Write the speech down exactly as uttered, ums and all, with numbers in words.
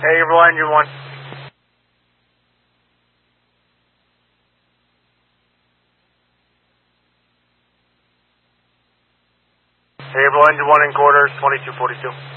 Haverhill Engine one. Haverhill Engine one in quarters, twenty-two forty-two.